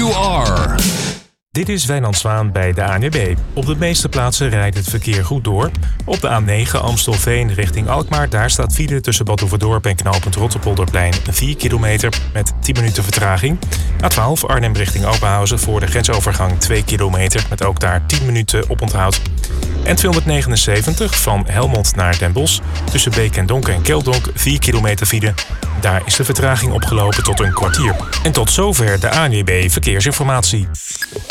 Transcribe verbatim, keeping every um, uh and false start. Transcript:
you are. Dit is Wijnand Zwaan bij de A N W B. Op de meeste plaatsen rijdt het verkeer goed door. Op de A negen Amstelveen richting Alkmaar. Daar staat file tussen Bad Hoeverdorp en knooppunt Rotterpolderplein vier kilometer met tien minuten vertraging. A twaalf Arnhem richting Openhausen voor de grensovergang twee kilometer met ook daar tien minuten oponthoud. En tweehonderdnegenenzeventig van Helmond naar Den Bosch tussen Beek en Donk en Keldonk vier kilometer file. Daar is de vertraging opgelopen tot een kwartier. En tot zover de A N W B Verkeersinformatie.